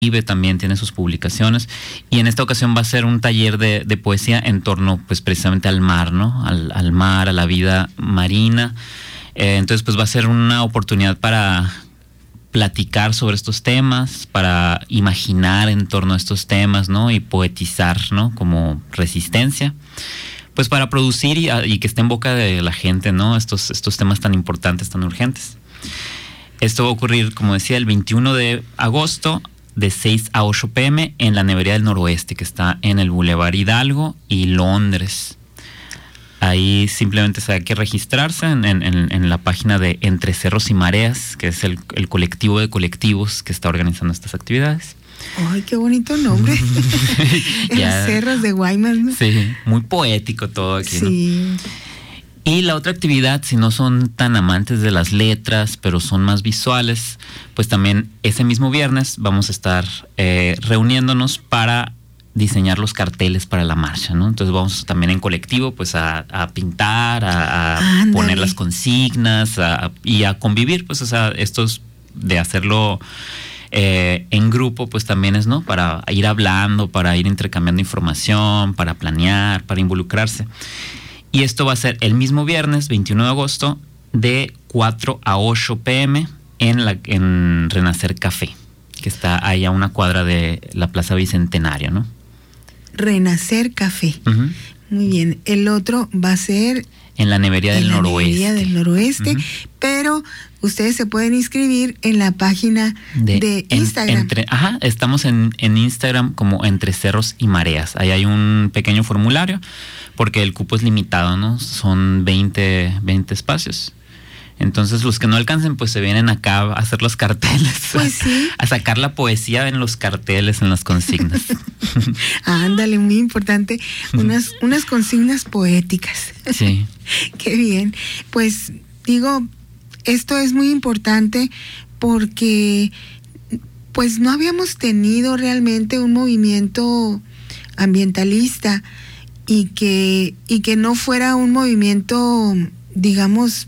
también tiene sus publicaciones, y en esta ocasión va a ser un taller de poesía en torno pues precisamente al mar, ¿no? Al mar, a la vida marina. Entonces pues va a ser una oportunidad para platicar sobre estos temas, para imaginar en torno a estos temas, ¿no? Y poetizar, ¿no? Como resistencia, pues para producir y que esté en boca de la gente, ¿no? Estos temas tan importantes, tan urgentes. Esto va a ocurrir, como decía, el 21 de agosto de 6 a 8 p.m. en la Nevería del Noroeste, que está en el Boulevard Hidalgo y Londres. Ahí simplemente se hay que registrarse en la página de Entre Cerros y Mareas, que es el colectivo de colectivos que está organizando estas actividades. ¡Ay, qué bonito nombre! En los cerros de Guaymas, ¿no? Sí, muy poético todo aquí, sí, ¿no? Y la otra actividad, si no son tan amantes de las letras, pero son más visuales, pues también ese mismo viernes vamos a estar reuniéndonos para diseñar los carteles para la marcha, ¿no? Entonces vamos también en colectivo pues a pintar, a poner las consignas y a convivir, pues o sea, estos de hacerlo en grupo pues también es, ¿no? Para ir hablando, para ir intercambiando información, para planear, para involucrarse. Y esto va a ser el mismo viernes, 21 de agosto, de 4 a 8 p.m. en Renacer Café, que está ahí a una cuadra de la Plaza Bicentenario, ¿no? Renacer Café. Uh-huh. Muy bien. El otro va a ser en la Nevería del Noroeste. Nevería del Noroeste, uh-huh. Pero ustedes se pueden inscribir en la página de Instagram. Estamos en Instagram como Entre Cerros y Mareas. Ahí hay un pequeño formulario, porque el cupo es limitado, ¿no? Son 20 espacios. Entonces los que no alcancen pues se vienen acá a hacer los carteles. Pues sí. A sacar la poesía en los carteles, en las consignas. Ándale, muy importante. Unas consignas poéticas. Sí. Qué bien. Pues digo, esto es muy importante porque pues no habíamos tenido realmente un movimiento ambientalista y que no fuera un movimiento, digamos,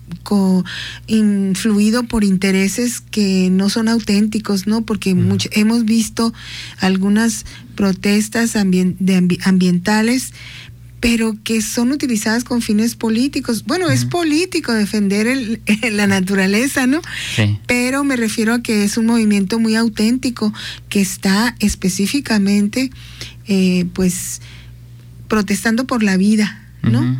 influido por intereses que no son auténticos, ¿no? Porque hemos visto algunas protestas ambientales, pero que son utilizadas con fines políticos. Bueno, es político defender la naturaleza, ¿no? Sí. Pero me refiero a que es un movimiento muy auténtico que está específicamente, pues, protestando por la vida, ¿no? Uh-huh.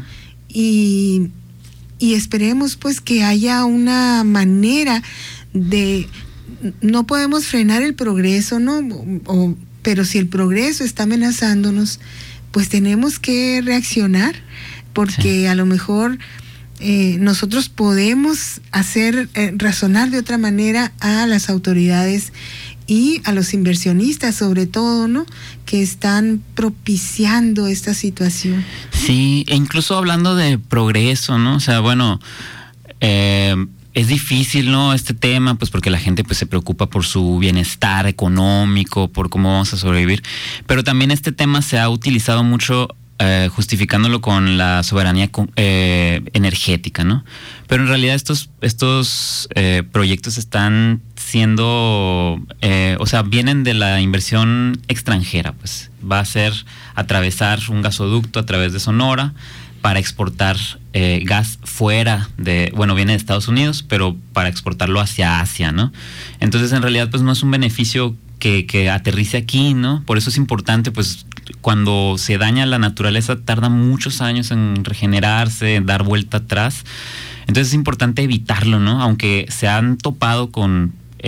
Y esperemos pues que haya una manera de, no podemos frenar el progreso, ¿no? Pero si el progreso está amenazándonos, pues tenemos que reaccionar, porque a lo mejor nosotros podemos hacer razonar de otra manera a las autoridades y a los inversionistas, sobre todo, ¿no? Que están propiciando esta situación. Sí, e incluso hablando de progreso, ¿no? O sea, bueno, es difícil, ¿no? Este tema, pues porque la gente pues se preocupa por su bienestar económico, por cómo vamos a sobrevivir. Pero también este tema se ha utilizado mucho justificándolo con la soberanía energética, ¿no? Pero en realidad estos proyectos están siendo, o sea, vienen de la inversión extranjera, pues va a ser atravesar un gasoducto a través de Sonora para exportar gas fuera viene de Estados Unidos, pero para exportarlo hacia Asia, ¿no? Entonces en realidad pues no es un beneficio que aterrice aquí, ¿no? Por eso es importante, pues, cuando se daña la naturaleza tarda muchos años en regenerarse, en dar vuelta atrás. Entonces es importante evitarlo, ¿no? Aunque se han topado con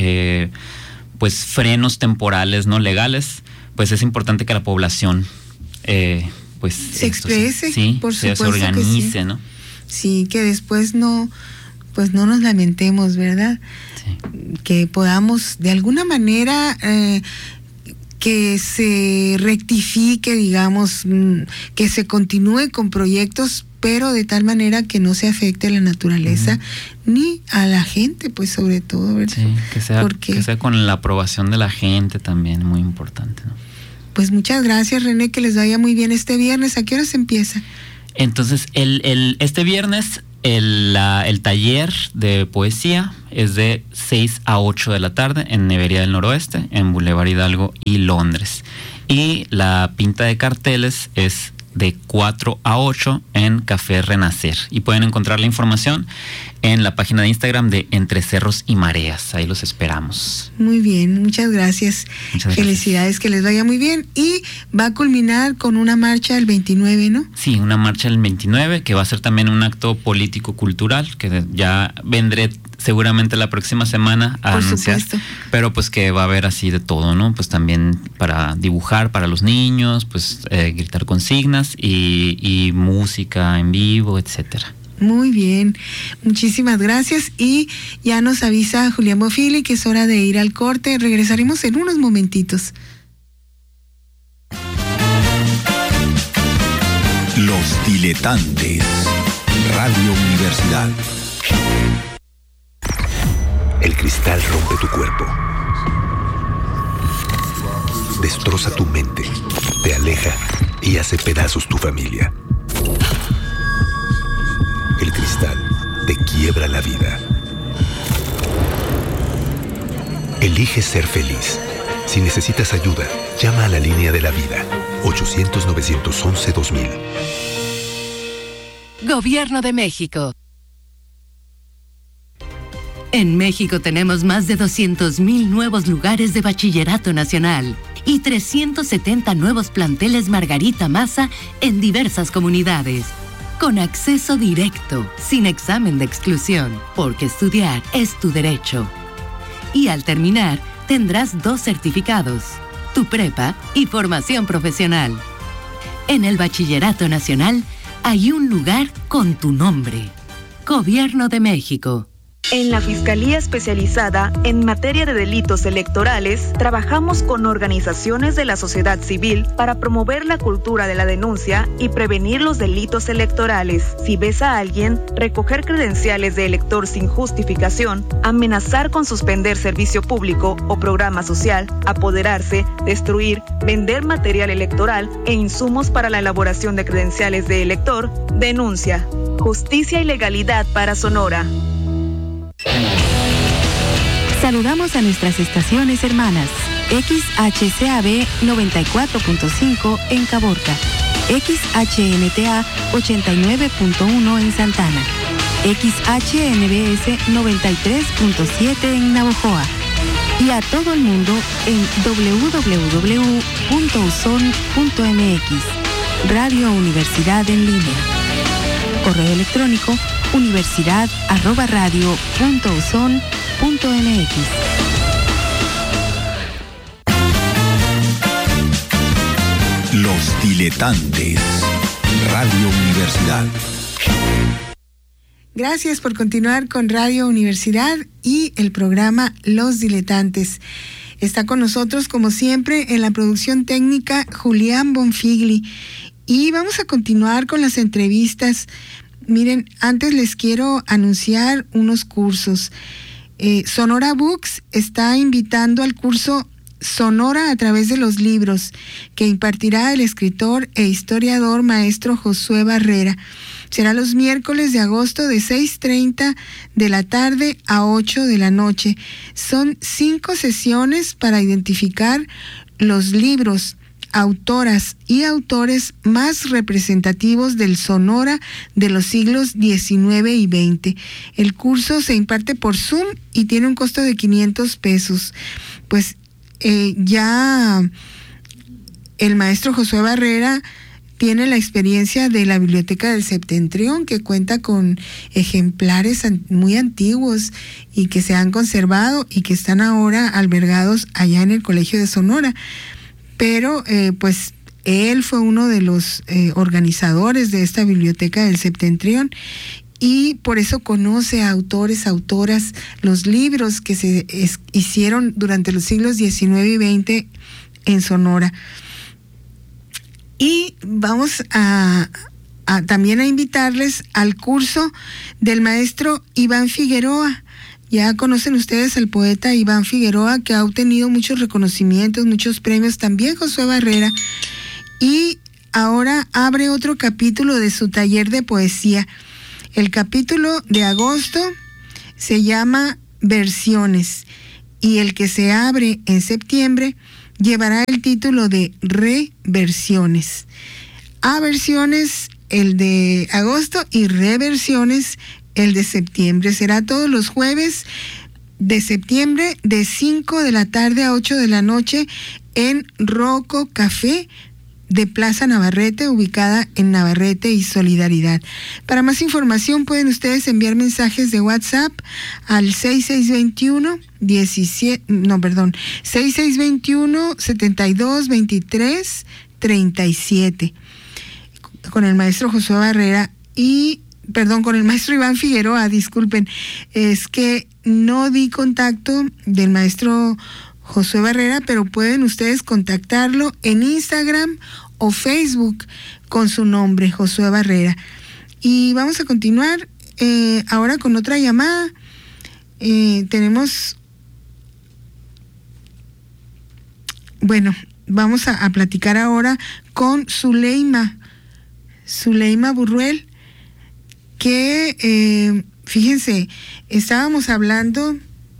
pues frenos temporales no legales, pues es importante que la población pues se exprese, por supuesto, se organice, que sí. ¿no? Sí, que después no nos lamentemos, ¿verdad? Sí. Que podamos de alguna manera que se rectifique, digamos, que se continúe con proyectos, pero de tal manera que no se afecte a la naturaleza ni a la gente, pues sobre todo, ¿verdad? Sí, que sea con la aprobación de la gente también, muy importante, ¿no? Pues muchas gracias, René, que les vaya muy bien este viernes. ¿A qué hora se empieza? Entonces, este viernes El taller de poesía es de 6 a 8 de la tarde en Nevería del Noroeste, en Boulevard Hidalgo y Londres. Y la pinta de carteles es de 4 a 8 en Café Renacer. Y pueden encontrar la información en la página de Instagram de Entre Cerros y Mareas. Ahí los esperamos. Muy bien, muchas gracias. Felicidades, que les vaya muy bien. Y va a culminar con una marcha el 29, ¿no? Sí, una marcha el 29, que va a ser también un acto político-cultural, que ya vendré seguramente la próxima semana a anunciar. Supuesto. Pero pues que va a haber así de todo, ¿no? Pues también para dibujar para los niños, pues gritar consignas y música en vivo, etcétera. Muy bien, muchísimas gracias. Y ya nos avisa Julián Bonfigli que es hora de ir al corte. Regresaremos en unos momentitos. Los Diletantes, Radio Universidad. El cristal rompe tu cuerpo, destroza tu mente, te aleja y hace pedazos tu familia. El cristal te quiebra la vida. Elige ser feliz. Si necesitas ayuda, llama a la línea de la vida, 800-911-2000. Gobierno de México. En México tenemos más de 200,000 nuevos lugares de bachillerato nacional y 370 nuevos planteles Margarita Maza en diversas comunidades. Con acceso directo, sin examen de exclusión, porque estudiar es tu derecho. Y al terminar, tendrás 2 certificados, tu prepa y formación profesional. En el Bachillerato Nacional hay un lugar con tu nombre. Gobierno de México. En la Fiscalía Especializada en Materia de Delitos Electorales, trabajamos con organizaciones de la sociedad civil para promover la cultura de la denuncia y prevenir los delitos electorales. Si ves a alguien recoger credenciales de elector sin justificación, amenazar con suspender servicio público o programa social, apoderarse, destruir, vender material electoral e insumos para la elaboración de credenciales de elector, denuncia. Justicia y legalidad para Sonora. Saludamos a nuestras estaciones hermanas. XHCAB 94.5 en Caborca, XHNTA 89.1 en Santana, XHNBS 93.7 en Navojoa y a todo el mundo en www.uson.mx. Radio Universidad en línea. Correo electrónico universidad@radio.uson.mx. Los Diletantes, Radio Universidad. Gracias por continuar con Radio Universidad y el programa Los Diletantes. Está con nosotros, como siempre, en la producción técnica Julián Bonfigli. Y vamos a continuar con las entrevistas. Miren, antes les quiero anunciar unos cursos. Sonora Books está invitando al curso Sonora a través de los libros, que impartirá el escritor e historiador maestro Josué Barrera. Será los miércoles de agosto de 6:30 de la tarde a 8 de la noche. Son 5 sesiones para identificar los libros, autoras y autores más representativos del Sonora de los siglos XIX y XX. El curso se imparte por Zoom y tiene un costo de 500 pesos. Pues ya el maestro Josué Barrera tiene la experiencia de la Biblioteca del Septentrión, que cuenta con ejemplares muy antiguos y que se han conservado y que están ahora albergados allá en el Colegio de Sonora. Pero pues él fue uno de los organizadores de esta Biblioteca del Septentrión y por eso conoce a autores, autoras, los libros que se hicieron durante los siglos XIX y XX en Sonora. Y vamos también a invitarles al curso del maestro Iván Figueroa. Ya conocen ustedes al poeta Iván Figueroa, que ha obtenido muchos reconocimientos, muchos premios, también Josué Barrera, y ahora abre otro capítulo de su taller de poesía. El capítulo de agosto se llama Versiones y el que se abre en septiembre llevará el título de Reversiones. Aversiones el de agosto y Reversiones el de septiembre. Será todos los jueves de septiembre de 5 de la tarde a 8 de la noche en Rocco Café de Plaza Navarrete, ubicada en Navarrete y Solidaridad. Para más información pueden ustedes enviar mensajes de WhatsApp al 6621-7223-37 con el maestro Josué Barrera con el maestro Iván Figueroa, disculpen, es que no di contacto del maestro Josué Barrera, pero pueden ustedes contactarlo en Instagram o Facebook con su nombre, Josué Barrera. Y vamos a continuar ahora con otra llamada. Vamos a platicar ahora con Zuleima Burruel, que fíjense, estábamos hablando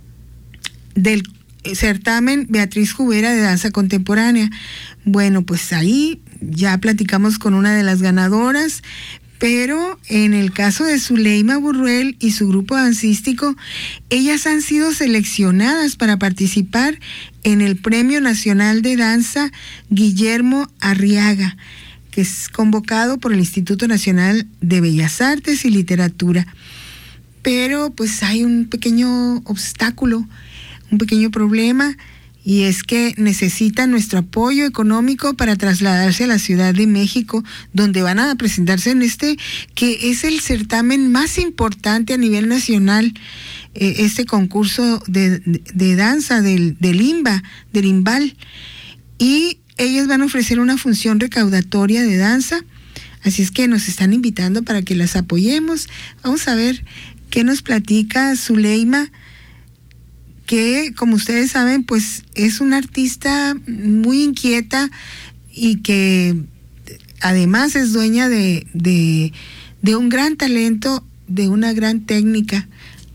del certamen Beatriz Jubera de danza contemporánea. Bueno, pues ahí ya platicamos con una de las ganadoras, pero en el caso de Zuleima Burruel y su grupo dancístico, ellas han sido seleccionadas para participar en el Premio Nacional de Danza Guillermo Arriaga, que es convocado por el Instituto Nacional de Bellas Artes y Literatura. Pero pues hay un pequeño obstáculo, un pequeño problema, y es que necesitan nuestro apoyo económico para trasladarse a la Ciudad de México, donde van a presentarse en que es el certamen más importante a nivel nacional, este concurso de danza del IMBAL, y ellas van a ofrecer una función recaudatoria de danza, así es que nos están invitando para que las apoyemos. Vamos a ver qué nos platica Zuleima, que como ustedes saben, pues es una artista muy inquieta y que además es dueña de un gran talento, de una gran técnica.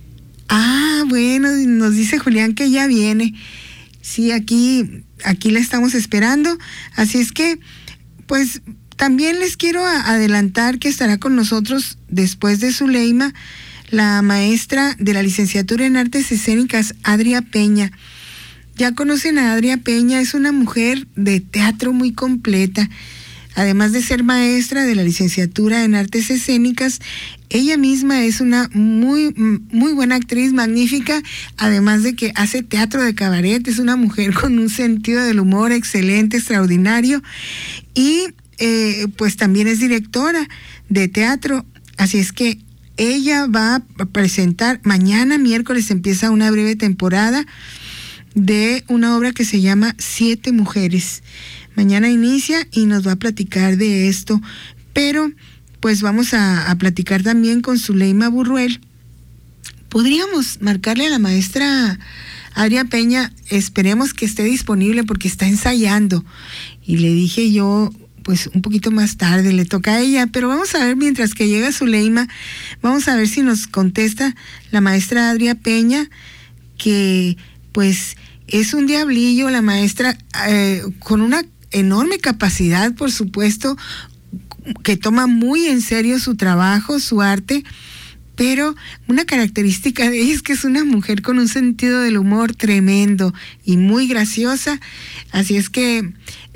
Bueno, nos dice Julián que ya viene. Sí, aquí la estamos esperando. Así es que, pues, también les quiero adelantar que estará con nosotros después de Zuleima la maestra de la licenciatura en Artes Escénicas, Adria Peña. Ya conocen a Adria Peña, es una mujer de teatro muy completa. Además de ser maestra de la licenciatura en Artes Escénicas, ella misma es una muy, muy buena actriz, magnífica, además de que hace teatro de cabaret. Es una mujer con un sentido del humor excelente, extraordinario, y pues también es directora de teatro. Así es que ella va a presentar, mañana miércoles empieza una breve temporada de una obra que se llama 7 Mujeres. Mañana inicia y nos va a platicar de esto, pero pues vamos a platicar también con Zuleima Burruel. Podríamos marcarle a la maestra Adria Peña, esperemos que esté disponible porque está ensayando, y le dije yo, pues un poquito más tarde le toca a ella, pero vamos a ver mientras que llega Zuleima, vamos a ver si nos contesta la maestra Adria Peña, que pues es un diablillo la maestra, con una enorme capacidad, por supuesto, que toma muy en serio su trabajo, su arte, pero una característica de ella es que es una mujer con un sentido del humor tremendo y muy graciosa. Así es que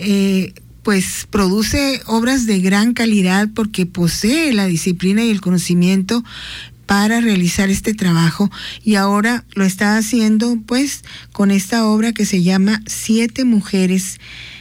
pues produce obras de gran calidad porque posee la disciplina y el conocimiento para realizar este trabajo, y ahora lo está haciendo pues con esta obra que se llama 7 Mujeres.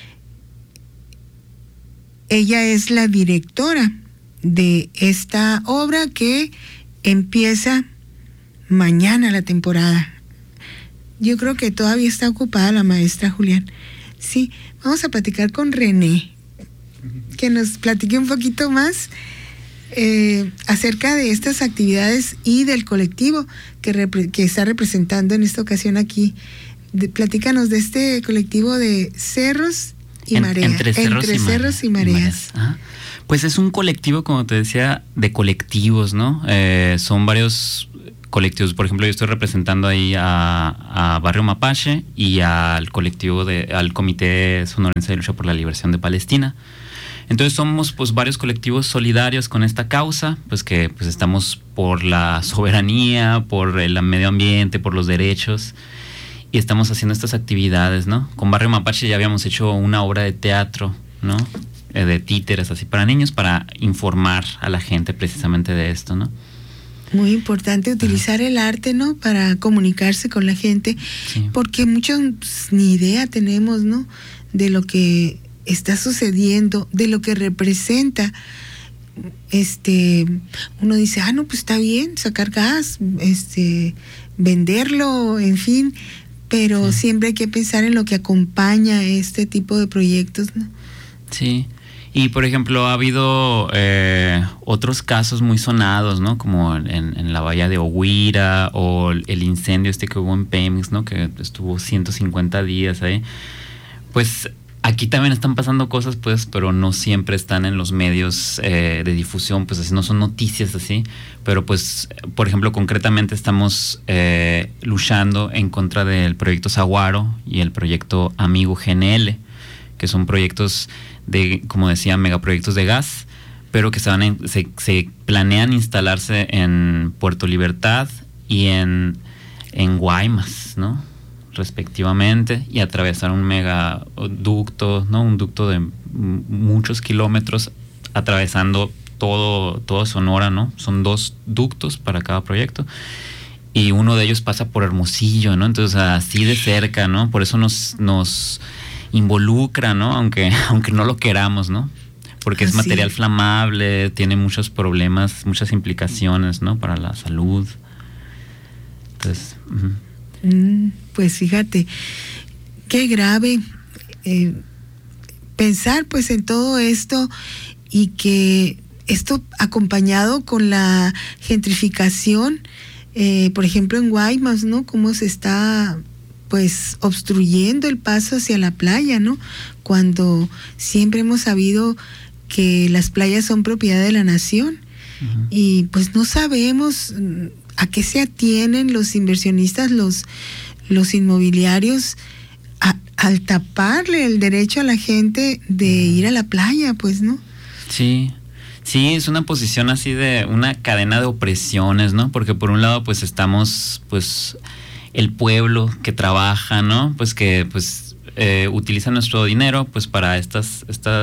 Ella es la directora de esta obra que empieza mañana la temporada. Yo creo que todavía está ocupada la maestra, Julián. Sí, vamos a platicar con René, que nos platique un poquito más acerca de estas actividades y del colectivo que está representando en esta ocasión aquí. Platícanos de este colectivo de Cerros y Mareas. Entre cerros y mareas. Ajá. Pues es un colectivo, como te decía, de colectivos, ¿no? Son varios colectivos. Por ejemplo, yo estoy representando ahí a Barrio Mapache y al colectivo al Comité Sonorense de Lucha por la Liberación de Palestina. Entonces somos pues varios colectivos solidarios con esta causa, pues que pues estamos por la soberanía, por el medio ambiente, por los derechos, y estamos haciendo estas actividades, ¿no? Con Barrio Mapache ya habíamos hecho una obra de teatro, ¿no? De títeres así para niños, para informar a la gente precisamente de esto, ¿no? Muy importante utilizar el arte, ¿no? Para comunicarse con la gente, sí. Porque muchos ni idea tenemos, ¿no? De lo que está sucediendo, de lo que representa. Uno dice, no, pues está bien, sacar gas, venderlo, en fin, pero sí. Siempre hay que pensar en lo que acompaña este tipo de proyectos, ¿no? Sí. Y, por ejemplo, ha habido otros casos muy sonados, ¿no? Como en la bahía de Oguira, o el incendio que hubo en Pemex, ¿no? Que estuvo 150 días ahí. Pues aquí también están pasando cosas, pues, pero no siempre están en los medios de difusión, pues así no son noticias así. Pero, pues, por ejemplo, concretamente estamos luchando en contra del proyecto Saguaro y el proyecto Amigo GNL, que son proyectos como decía, megaproyectos de gas, pero que se planean instalarse en Puerto Libertad y en Guaymas, ¿no? Respectivamente, y atravesar un megaducto, ¿no? Un ducto de muchos kilómetros atravesando todo Sonora, ¿no? Son 2 ductos para cada proyecto, y uno de ellos pasa por Hermosillo, ¿no? Entonces, así de cerca, ¿no? Por eso nos involucra, ¿no? Aunque no lo queramos, ¿no? Porque es material flamable, tiene muchos problemas, muchas implicaciones, ¿no? Para la salud. Entonces, pues fíjate, qué grave pensar pues en todo esto, y que esto acompañado con la gentrificación, por ejemplo en Guaymas, ¿no? Cómo se está pues obstruyendo el paso hacia la playa, ¿no? Cuando siempre hemos sabido que las playas son propiedad de la nación. Uh-huh. Y pues no sabemos a qué se atienen los inversionistas, los inmobiliarios, al taparle el derecho a la gente de ir a la playa, pues, ¿no? Sí, es una posición así de una cadena de opresiones, ¿no? Porque por un lado pues estamos pues el pueblo que trabaja, ¿no? Pues que pues utiliza nuestro dinero pues para estos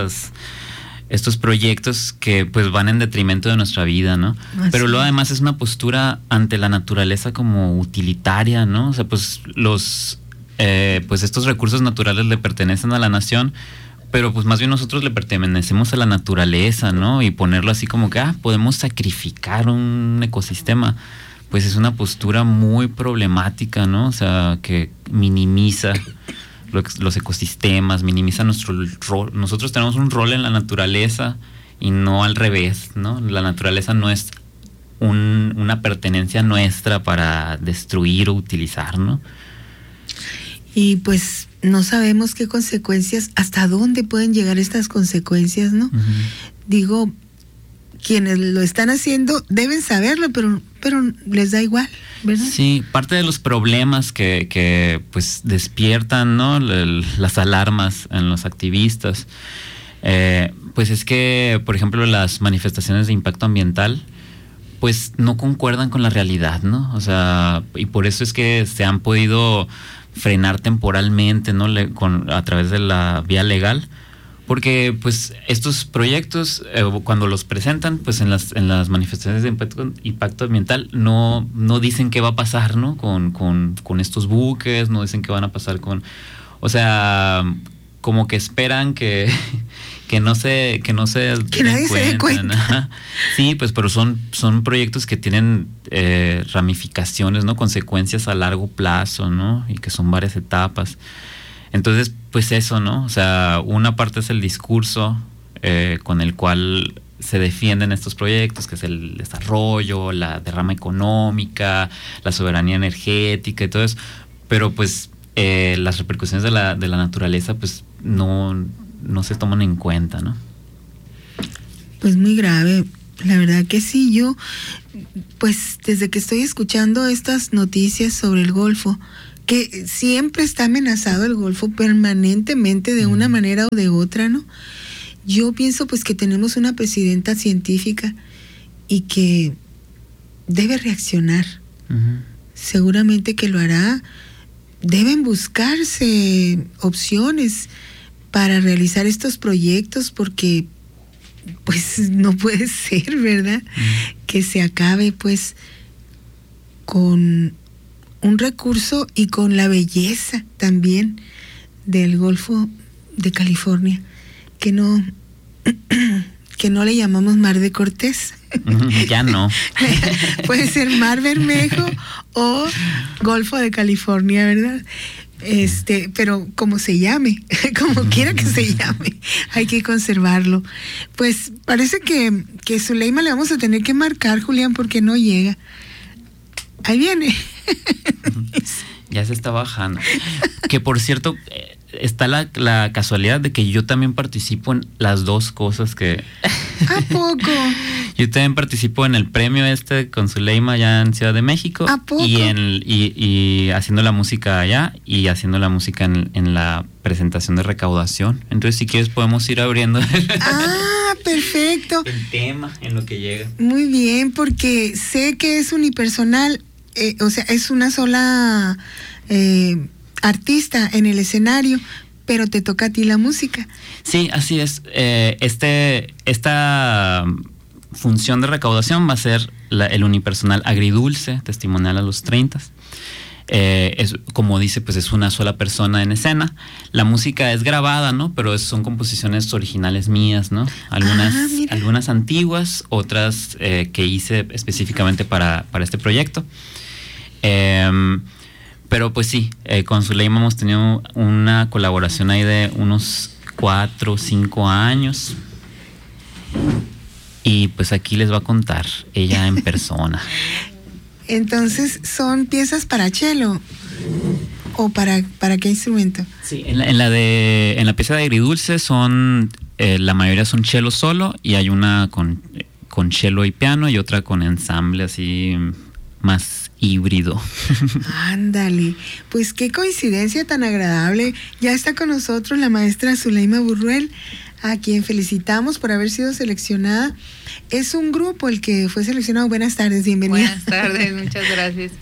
proyectos que pues van en detrimento de nuestra vida, ¿no? Así. Pero luego además es una postura ante la naturaleza como utilitaria, ¿no? O sea, pues pues estos recursos naturales le pertenecen a la nación, pero pues más bien nosotros le pertenecemos a la naturaleza, ¿no? Y ponerlo así como que podemos sacrificar un ecosistema, pues es una postura muy problemática, ¿no? O sea, que minimiza los ecosistemas, minimiza nuestro rol. Nosotros tenemos un rol en la naturaleza y no al revés, ¿no? La naturaleza no es una pertenencia nuestra para destruir o utilizar, ¿no? Y pues no sabemos qué consecuencias, hasta dónde pueden llegar estas consecuencias, ¿no? Uh-huh. Digo, quienes lo están haciendo deben saberlo, pero les da igual, ¿verdad? Sí, parte de los problemas que pues despiertan, ¿no? Las alarmas en los activistas, pues es que, por ejemplo, las manifestaciones de impacto ambiental pues no concuerdan con la realidad, ¿no? O sea, y por eso es que se han podido frenar temporalmente, ¿no? A través de la vía legal. Porque pues estos proyectos cuando los presentan pues en las manifestaciones de impacto ambiental no dicen qué va a pasar, ¿no? Con estos buques, no dicen qué van a pasar o sea, como que esperan que nadie se dé cuenta. Sí, pues pero son proyectos que tienen ramificaciones, ¿no? Consecuencias a largo plazo, ¿no? Y que son varias etapas. Entonces, pues eso, ¿no? O sea, una parte es el discurso con el cual se defienden estos proyectos, que es el desarrollo, la derrama económica, la soberanía energética y todo eso. Pero pues las repercusiones de la naturaleza, pues no no se toman en cuenta, ¿no? Pues muy grave, la verdad que sí. Yo, pues desde que estoy escuchando estas noticias sobre el Golfo, que siempre está amenazado el Golfo permanentemente de una manera o de otra, ¿no? Yo pienso pues que tenemos una presidenta científica y que debe reaccionar. Seguramente que lo hará. Deben buscarse opciones para realizar estos proyectos, porque pues no puede ser, ¿verdad? Que se acabe pues con un recurso y con la belleza también del Golfo de California, que no le llamamos Mar de Cortés. Ya no. Puede ser Mar Bermejo o Golfo de California, ¿verdad? Pero como se llame, como quiera que se llame, hay que conservarlo. Pues parece que Zuleima le vamos a tener que marcar, Julián, porque no llega. Ahí viene. Ya se está bajando. Que por cierto, está la casualidad de que yo también participo en las dos cosas que... ¿A poco? Yo también participo en el premio con Zuleima allá en Ciudad de México. ¿A poco? Y haciendo la música allá y haciendo la música en la presentación de recaudación. Entonces, si quieres, podemos ir abriendo perfecto. el tema en lo que llega. Muy bien, porque sé que es unipersonal, o sea, es una sola artista en el escenario, pero te toca a ti la música. Sí, así es. Esta función de recaudación va a ser el unipersonal Agridulce, testimonial a los 30. Es, como dice, pues es una sola persona en escena. La música es grabada, ¿no? Pero son composiciones originales mías, ¿no? Algunas antiguas, otras que hice específicamente para este proyecto. Pero pues sí, con Zuleima hemos tenido una colaboración ahí de unos 4 o 5 años. Y pues aquí les va a contar ella en persona. Entonces, ¿son piezas para cello o para qué instrumento? Sí, en la pieza de Agridulce la mayoría son cello solo, y hay una con cello y piano y otra con ensamble así más híbrido. Ándale, pues qué coincidencia tan agradable. Ya está con nosotros la maestra Zuleima Burruel, a quien felicitamos por haber sido seleccionada. Es un grupo el que fue seleccionado. Buenas tardes, bienvenida. Buenas tardes, muchas gracias.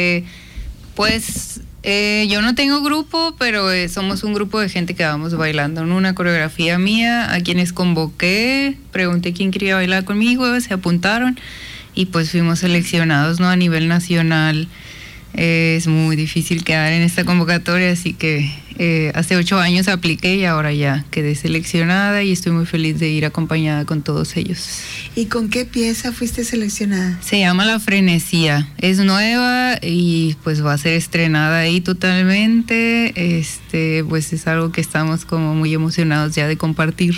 Yo no tengo grupo, pero somos un grupo de gente que vamos bailando en una coreografía mía, a quienes convoqué, pregunté quién quería bailar conmigo, se apuntaron y pues fuimos seleccionados, ¿no? A nivel nacional. Es muy difícil quedar en esta convocatoria, así que hace 8 años apliqué y ahora ya quedé seleccionada y estoy muy feliz de ir acompañada con todos ellos. ¿Y con qué pieza fuiste seleccionada? Se llama La Frenesía, es nueva y pues va a ser estrenada ahí totalmente. Pues es algo que estamos como muy emocionados ya de compartir.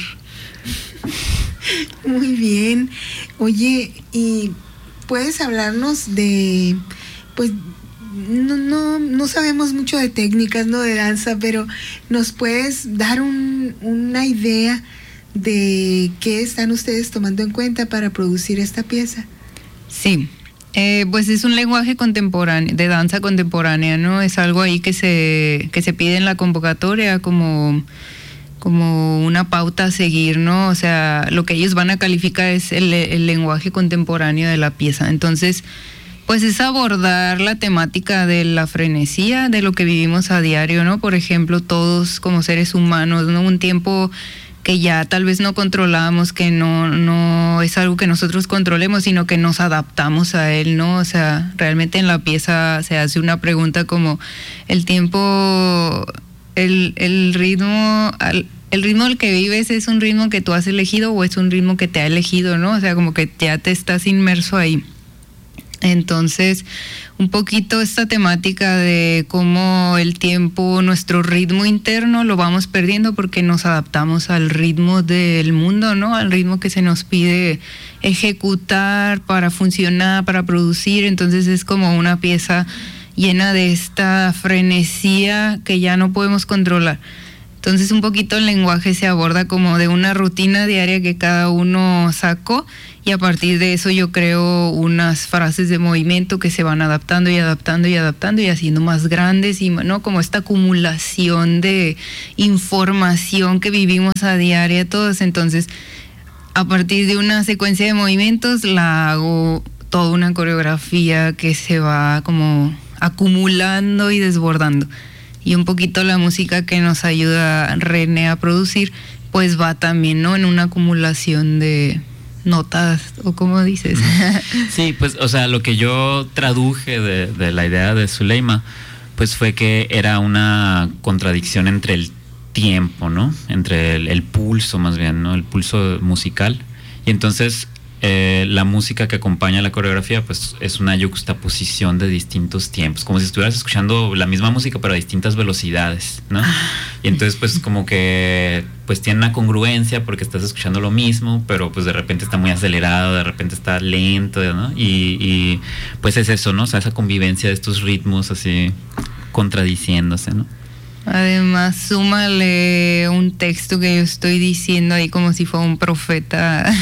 Muy bien. Oye, ¿y puedes hablarnos de, pues, no sabemos mucho de técnicas, no de danza, pero nos puedes dar una idea de qué están ustedes tomando en cuenta para producir esta pieza? Sí, pues es un lenguaje contemporáneo, de danza contemporánea, ¿no? Es algo ahí que se pide en la convocatoria como una pauta a seguir, ¿no? O sea, lo que ellos van a calificar es el lenguaje contemporáneo de la pieza. Entonces, pues es abordar la temática de la frenesía, de lo que vivimos a diario, ¿no? Por ejemplo, todos como seres humanos, ¿no? Un tiempo que ya tal vez no controlamos, que no es algo que nosotros controlemos, sino que nos adaptamos a él, ¿no? O sea, realmente en la pieza se hace una pregunta como el tiempo, el ritmo al que vives, ¿es un ritmo que tú has elegido o es un ritmo que te ha elegido, ¿no? O sea, como que ya te estás inmerso ahí. Entonces, un poquito esta temática de cómo el tiempo, nuestro ritmo interno lo vamos perdiendo porque nos adaptamos al ritmo del mundo, ¿no? Al ritmo que se nos pide ejecutar para funcionar, para producir. Entonces es como una pieza llena de esta frenesía que ya no podemos controlar. Entonces un poquito el lenguaje se aborda como de una rutina diaria que cada uno sacó, y a partir de eso yo creo unas frases de movimiento que se van adaptando y adaptando y adaptando y haciendo más grandes, y no como esta acumulación de información que vivimos a diario todos. Entonces a partir de una secuencia de movimientos la hago toda una coreografía que se va como acumulando y desbordando. Y un poquito la música que nos ayuda René a producir, pues va también, ¿no? En una acumulación de notas, o como dices. Sí, pues, o sea, lo que yo traduje de la idea de Zuleima, pues fue que era una contradicción entre el tiempo, ¿no? Entre el pulso, más bien, ¿no? El pulso musical. Y entonces la música que acompaña la coreografía pues es una yuxtaposición de distintos tiempos, como si estuvieras escuchando la misma música pero a distintas velocidades, ¿no? Y entonces pues como que pues tiene una congruencia porque estás escuchando lo mismo, pero pues de repente está muy acelerado, de repente está lento, ¿no? Y pues es eso, ¿no? O sea, esa convivencia de estos ritmos así contradiciéndose, ¿no? Además, súmale un texto que yo estoy diciendo ahí como si fuera un profeta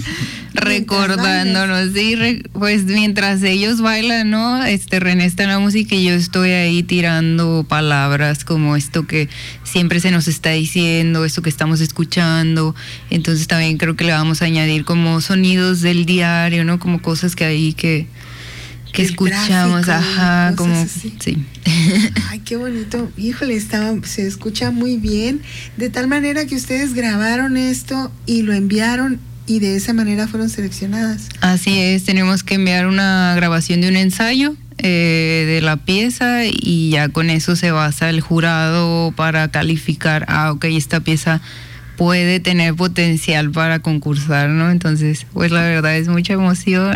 recordándonos, ¿sí? Pues mientras ellos bailan, ¿no? René está en la música y yo estoy ahí tirando palabras como esto que siempre se nos está diciendo, esto que estamos escuchando. Entonces también creo que le vamos a añadir como sonidos del diario, ¿no? Como cosas que hay que escuchamos, tráfico, como así. Sí. Ay, qué bonito. Híjole, se escucha muy bien, de tal manera que ustedes grabaron esto y lo enviaron y de esa manera fueron seleccionadas. Así es, tenemos que enviar una grabación de un ensayo de la pieza y ya con eso se basa el jurado para calificar, ok, esta pieza puede tener potencial para concursar, ¿no? Entonces, pues la verdad es mucha emoción.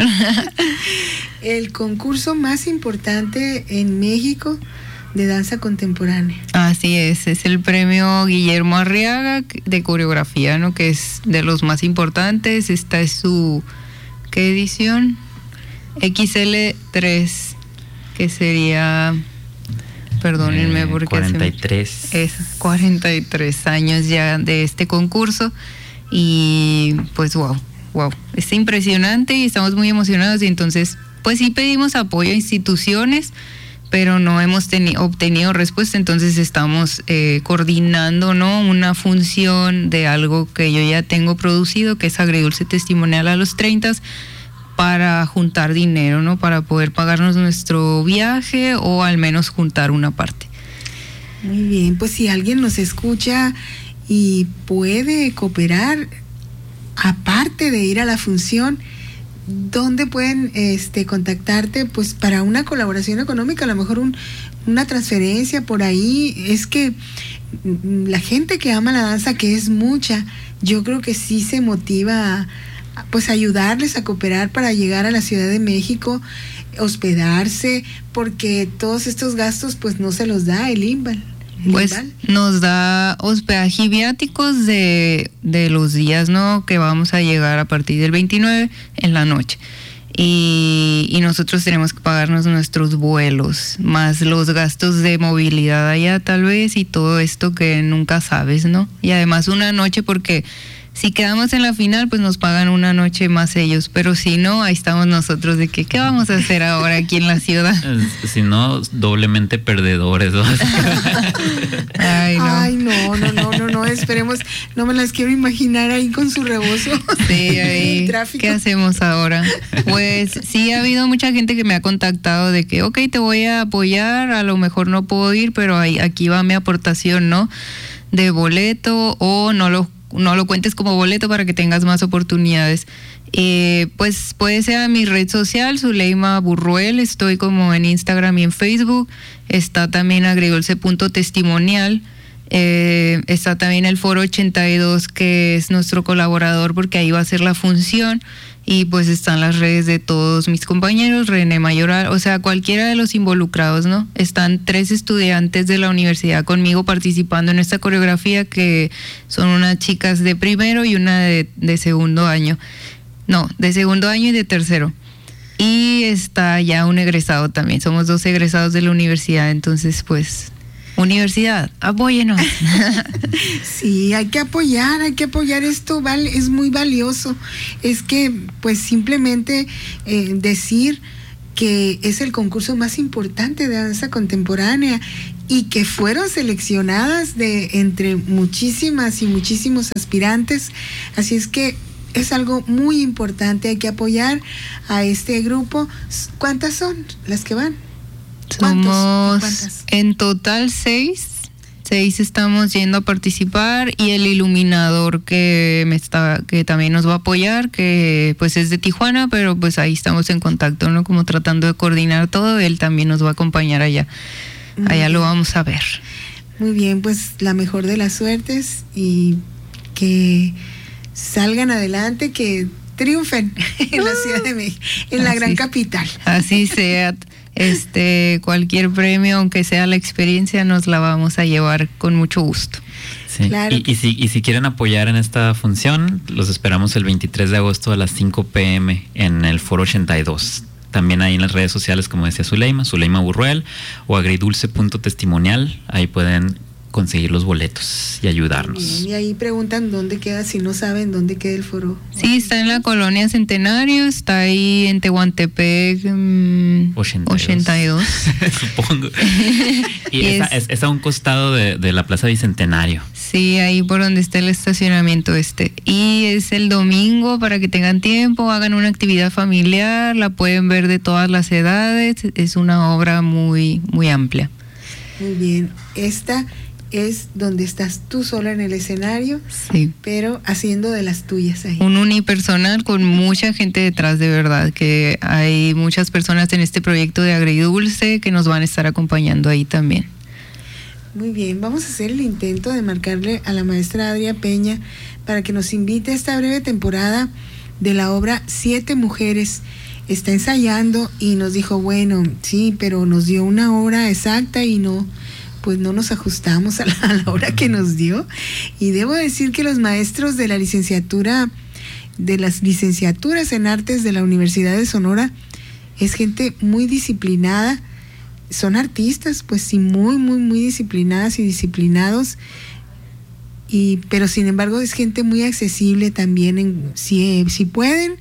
El concurso más importante en México de danza contemporánea. Así es el premio Guillermo Arriaga de coreografía, ¿no? Que es de los más importantes. Esta es su, ¿qué edición? XL3, que sería, perdónenme porque 43. Es 43 años ya de este concurso y pues wow, es impresionante y estamos muy emocionados. Y entonces pues sí pedimos apoyo a instituciones, pero no hemos obtenido respuesta. Entonces estamos coordinando, ¿no? Una función de algo que yo ya tengo producido, que es Agridulce Testimonial a los 30, para juntar dinero, ¿no? Para poder pagarnos nuestro viaje o al menos juntar una parte. Muy bien, pues si alguien nos escucha y puede cooperar, aparte de ir a la función, ¿dónde pueden contactarte? Pues para una colaboración económica, a lo mejor una transferencia por ahí. Es que la gente que ama la danza, que es mucha, yo creo que sí se motiva a pues ayudarles a cooperar para llegar a la Ciudad de México, hospedarse, porque todos estos gastos pues no se los da el INVAL. Pues nos da hospedaje y viáticos de los días, ¿no? Que vamos a llegar a partir del 29 en la noche. Y nosotros tenemos que pagarnos nuestros vuelos, más los gastos de movilidad allá tal vez, y todo esto que nunca sabes, ¿no? Y además una noche, porque si quedamos en la final, pues nos pagan una noche más ellos, pero si no, ahí estamos nosotros de que, ¿qué vamos a hacer ahora aquí en la ciudad? Si no, doblemente perdedores, ¿no? Ay, no, esperemos, no me las quiero imaginar ahí con su rebozo. Sí, ahí, ¿qué hacemos ahora? Pues sí, ha habido mucha gente que me ha contactado de que, ok, te voy a apoyar, a lo mejor no puedo ir, pero aquí va mi aportación, ¿no? De boleto, o no lo cuentes como boleto para que tengas más oportunidades. Pues puede ser a mi red social, Zuleima Burruel, estoy como en Instagram y en Facebook. Está también agridulce.testimonial. Está también el Foro 82, que es nuestro colaborador, porque ahí va a ser la función. Y pues están las redes de todos mis compañeros, René Mayoral, o sea, cualquiera de los involucrados, ¿no? Están 3 estudiantes de la universidad conmigo participando en esta coreografía, que son unas chicas de primero y una de segundo año. No, de segundo año y de tercero. Y está ya un egresado también, somos 2 egresados de la universidad, entonces pues Universidad, apóyenos. Sí, hay que apoyar esto, es muy valioso. Es que, pues, simplemente decir que es el concurso más importante de danza contemporánea y que fueron seleccionadas de entre muchísimas y muchísimos aspirantes, así es que es algo muy importante, hay que apoyar a este grupo. ¿Cuántas son las que van? Somos en total 6 estamos yendo a participar, y el iluminador que también nos va a apoyar, que pues es de Tijuana, pero pues ahí estamos en contacto, ¿no? Como tratando de coordinar todo, él también nos va a acompañar allá. Allá lo vamos a ver. Muy bien, pues la mejor de las suertes y que salgan adelante, que triunfen en la Ciudad de México, en la gran capital. Así sea. Cualquier premio, aunque sea la experiencia, nos la vamos a llevar con mucho gusto. Sí. Claro. Y si quieren apoyar en esta función, los esperamos el 23 de agosto a las 5 p.m. en el Foro 82. También ahí en las redes sociales, como decía Zuleima Burruel, o agridulce.testimonial, ahí pueden conseguir los boletos y ayudarnos. Bien, y ahí preguntan dónde queda, si no saben dónde queda el foro. Sí, está en la colonia Centenario, está ahí en Tehuantepec 82. Supongo. Y es a un costado de la Plaza Bicentenario. Sí, ahí por donde está el estacionamiento y es el domingo, para que tengan tiempo, hagan una actividad familiar, la pueden ver de todas las edades, es una obra muy, muy amplia. Muy bien, esta es donde estás tú sola en el escenario, sí, pero haciendo de las tuyas ahí. Un unipersonal con mucha gente detrás, de verdad, que hay muchas personas en este proyecto de Agridulce que nos van a estar acompañando ahí también. Muy bien, vamos a hacer el intento de marcarle a la maestra Adria Peña para que nos invite a esta breve temporada de la obra 7 Mujeres. Está ensayando y nos dijo, bueno, sí, pero nos dio una hora exacta y no nos ajustamos a la hora que nos dio. Y debo decir que los maestros de la licenciatura, de las licenciaturas en artes de la Universidad de Sonora, es gente muy disciplinada, son artistas, pues sí, muy, muy, muy disciplinadas y disciplinados, pero sin embargo es gente muy accesible también, si pueden,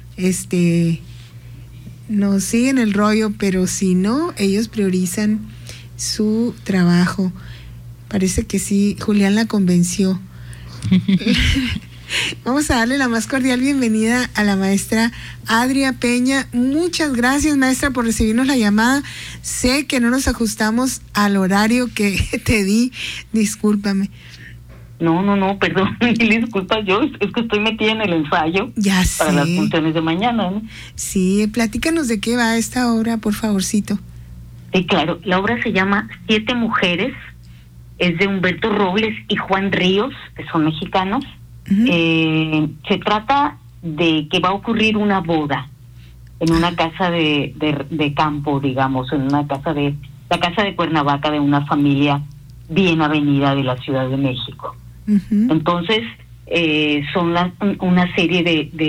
nos siguen el rollo, pero si no, ellos priorizan su trabajo. Parece que sí, Julián la convenció. Vamos a darle la más cordial bienvenida a la maestra Adria Peña. Muchas gracias, maestra, por recibirnos la llamada. Sé que no nos ajustamos al horario que te di, discúlpame. No, perdón, disculpa, yo es que estoy metida en el ensayo para las funciones de mañana, ¿no? Sí, platícanos de qué va esta obra, por favorcito. Sí, claro, la obra se llama 7 Mujeres, es de Humberto Robles y Juan Ríos, que son mexicanos. Uh-huh. Se trata de que va a ocurrir una boda en una casa de campo, digamos, en una casa la casa de Cuernavaca, de una familia bien avenida de la Ciudad de México. Uh-huh. Entonces, son una serie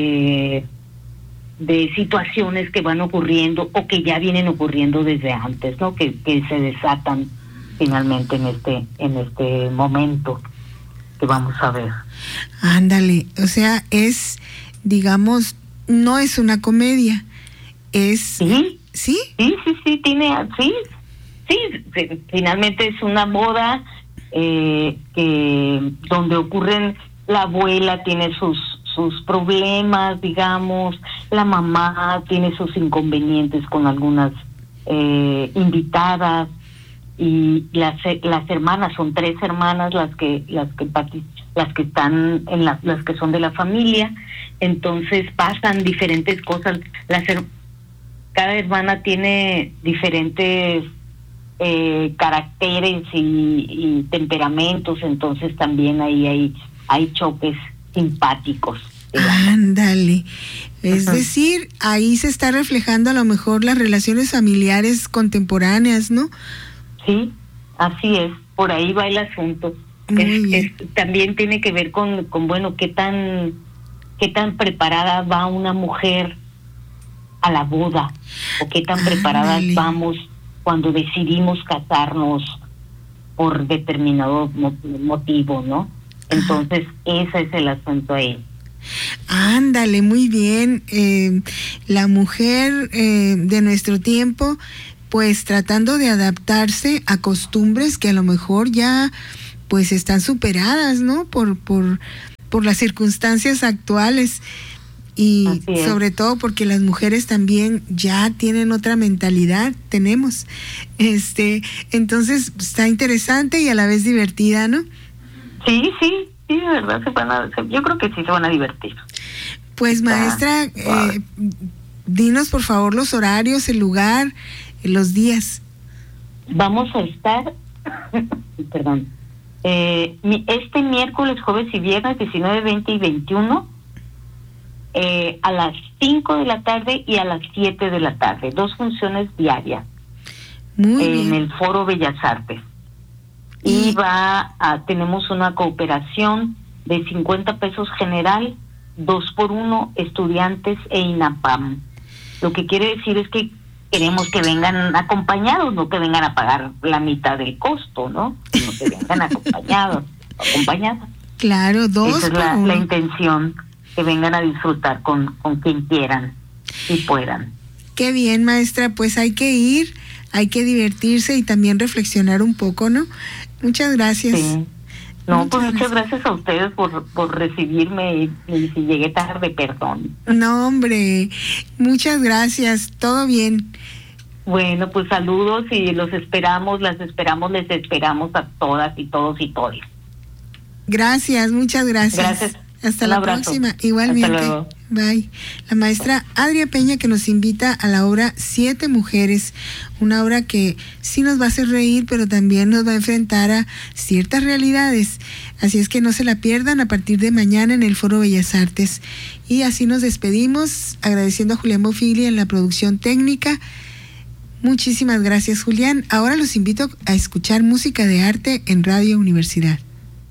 de situaciones que van ocurriendo o que ya vienen ocurriendo desde antes, ¿no? Que se desatan finalmente en este momento que vamos a ver. Ándale, o sea, es, digamos, no es una comedia, es... ¿Sí? ¿Sí? Sí, finalmente es una boda que donde ocurren, la abuela tiene sus problemas, digamos, la mamá tiene sus inconvenientes con algunas invitadas, y las hermanas, son 3 hermanas las que están las que son de la familia. Entonces pasan diferentes cosas, cada hermana tiene diferentes caracteres y temperamentos, entonces también ahí hay choques simpáticos. Ándale, es decir, ahí se está reflejando a lo mejor las relaciones familiares contemporáneas, ¿no? Sí, así es, por ahí va el asunto. También tiene que ver con bueno, qué tan preparada va una mujer a la boda, o qué tan preparadas vamos cuando decidimos casarnos por determinado motivo, ¿no? Entonces, ese es el asunto ahí. Ándale, muy bien. La mujer de nuestro tiempo, pues tratando de adaptarse a costumbres que a lo mejor ya pues están superadas, ¿no? Por las circunstancias actuales. Y sobre todo porque las mujeres también ya tienen otra mentalidad, tenemos. Entonces está interesante y a la vez divertida, ¿no? Sí, de verdad yo creo que sí se van a divertir. Pues maestra, dinos por favor los horarios, el lugar, los días. Vamos a estar, perdón, este miércoles, jueves y viernes 19, 20 y 21, a las 5 de la tarde y a las 7 de la tarde, 2 funciones diarias. Muy bien. En el Foro Bellas Artes. Y tenemos una cooperación de 50 pesos general, 2x1 estudiantes e INAPAM. Lo que quiere decir es que queremos que vengan acompañados, no que vengan a pagar la mitad del costo, ¿no? Sino que vengan acompañadas. Claro, 2 Esa es la intención, que vengan a disfrutar con quien quieran y puedan. Qué bien, maestra, pues hay que ir, hay que divertirse y también reflexionar un poco, ¿no? Muchas gracias. Sí. Muchas gracias a ustedes por recibirme y si llegué tarde, perdón. No, hombre, muchas gracias, todo bien. Bueno, pues saludos y les esperamos a todas y todos y todes. Gracias, muchas gracias. Gracias. Hasta la próxima, igualmente. Hasta luego. Bye. La maestra Adria Peña, que nos invita a la obra 7 Mujeres, una obra que sí nos va a hacer reír, pero también nos va a enfrentar a ciertas realidades. Así es que no se la pierdan a partir de mañana en el Foro Bellas Artes. Y así nos despedimos, agradeciendo a Julián Bofili en la producción técnica. Muchísimas gracias, Julián. Ahora los invito a escuchar música de arte en Radio Universidad.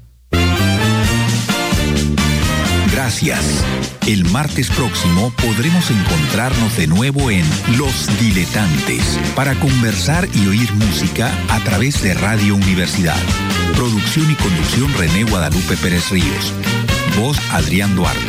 Gracias. El martes próximo podremos encontrarnos de nuevo en Los Diletantes para conversar y oír música a través de Radio Universidad. Producción y conducción René Guadalupe Pérez Ríos. Voz Adrián Duarte.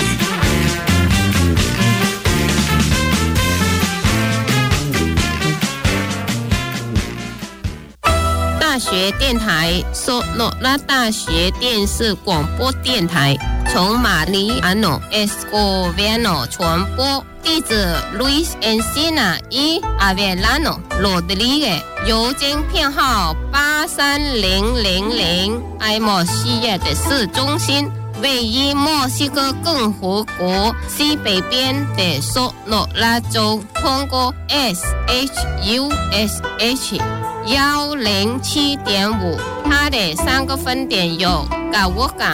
大学电台索诺拉大学电视广播电台，从马里亚诺 Escoviano 传播，地址 Luis Encina y Avelano Rodríguez， 邮件编号83000，爱莫西亚的市中心，位于墨西哥共和国西北边的索诺拉州，通过 SHUSH107.5， 它的3个分点有高沃港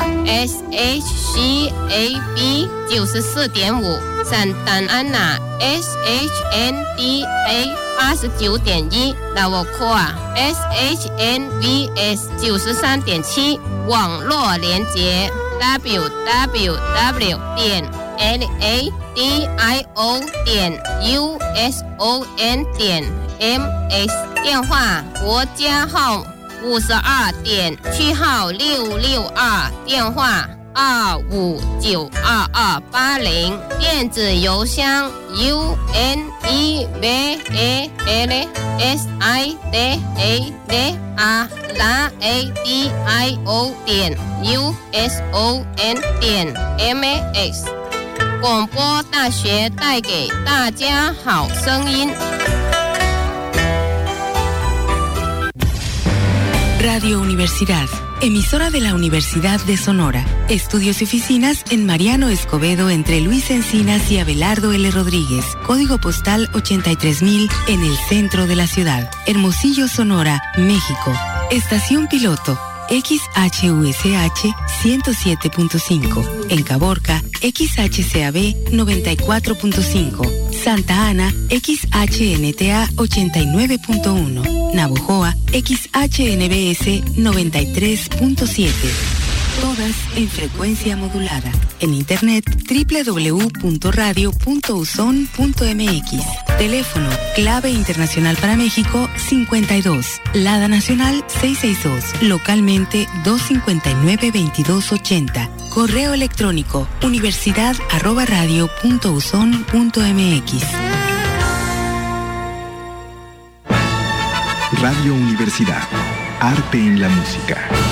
SHCAB 94.5， Santa Ana SHNDA 89.1， 拉沃库啊 SHNVS 93.7， 网络连接 www.radio.uson.ms， 电话国家号52点，区号662，电话2592280，电子邮箱 universal.radio.uson.ms。 广播大学带给大家好声音。 Radio Universidad, emisora de la Universidad de Sonora. Estudios y oficinas en Mariano Escobedo entre Luis Encinas y Abelardo L. Rodríguez. Código postal 83000 en el centro de la ciudad. Hermosillo, Sonora, México. Estación piloto XHUSH 107.5. En Caborca, XHCAB 94.5. Santa Ana, XHNTA 89.1. Navojoa, XHNBS 93.7. Todas en frecuencia modulada. En internet www.radio.uson.mx. Teléfono, clave internacional para México 52, Lada Nacional 662, localmente 259-2280. Correo electrónico universidad@radio.uson.mx. Radio Universidad. Arte en la música.